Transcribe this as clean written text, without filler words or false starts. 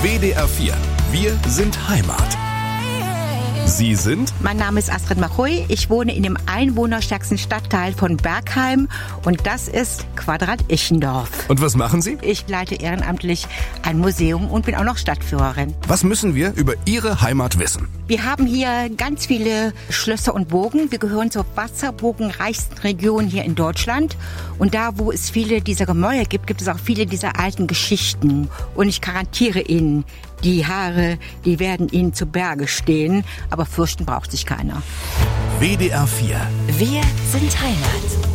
WDR 4. Wir sind Heimat. Sie sind? Mein Name ist Astrid Machoy. Ich wohne in dem einwohnerstärksten Stadtteil von Bergheim und das ist Quadrat Ichendorf. Und was machen Sie? Ich leite ehrenamtlich ein Museum und bin auch noch Stadtführerin. Was müssen wir über Ihre Heimat wissen? Wir haben hier ganz viele Schlösser und Burgen. Wir gehören zur wasserburgenreichsten Region hier in Deutschland. Und da, wo es viele dieser Gemäuer gibt, gibt es auch viele dieser alten Geschichten. Und ich garantiere Ihnen, die Haare, die werden Ihnen zu Berge stehen. Aber fürchten braucht sich keiner. WDR 4. Wir sind Heimat.